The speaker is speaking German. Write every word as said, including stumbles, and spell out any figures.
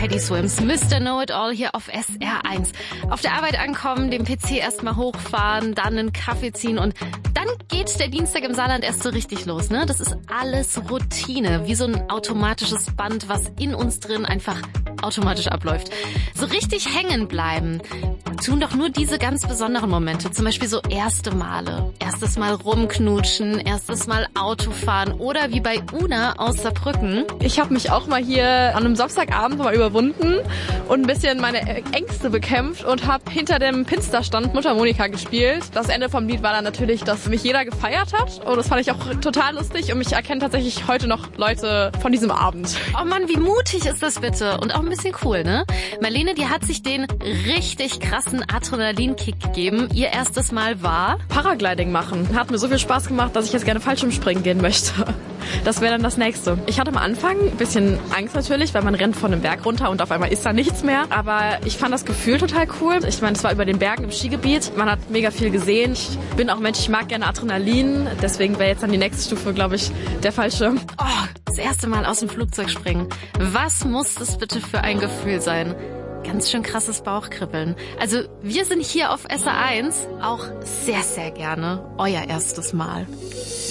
Teddy Swims, Mister Know-It-All hier auf S R eins. Auf der Arbeit ankommen, den P C erstmal hochfahren, dann einen Kaffee ziehen und dann geht der Dienstag im Saarland erst so richtig los, ne? Das ist alles Routine, wie so ein automatisches Band, was in uns drin einfach automatisch abläuft. So richtig hängen bleiben tun doch nur diese ganz besonderen Momente, zum Beispiel so erste Male. Erstes Mal rumknutschen, erstes Mal Autofahren oder wie bei Una aus Saarbrücken. Ich habe mich auch mal hier an einem Samstagabend mal überwunden und ein bisschen meine Ängste bekämpft und habe hinter dem Pinsterstand Mundharmonika gespielt. Das Ende vom Lied war dann natürlich, dass mich jeder gefeiert hat und das fand ich auch total lustig und mich erkennen tatsächlich heute noch Leute von diesem Abend. Oh Mann, wie mutig ist das bitte und auch ein bisschen cool, ne? Marlene, die hat sich den richtig krassen Adrenalinkick gegeben. Ihr erstes Mal war Paragliding machen. Hat mir so viel Spaß gemacht, dass ich jetzt gerne Fallschirmspringen gehen möchte. Das wäre dann das Nächste. Ich hatte am Anfang ein bisschen Angst natürlich, weil man rennt von einem Berg runter und auf einmal ist da nichts mehr. Aber ich fand das Gefühl total cool. Ich meine, es war über den Bergen im Skigebiet. Man hat mega viel gesehen. Ich bin auch Mensch, ich mag gerne Adrenalin. Deswegen wäre jetzt dann die nächste Stufe, glaube ich, der Fallschirm. Oh, das erste Mal aus dem Flugzeug springen. Was muss das bitte für ein Gefühl sein? Ganz schön krasses Bauchkribbeln. Also wir sind hier auf S R eins auch sehr, sehr gerne euer erstes Mal.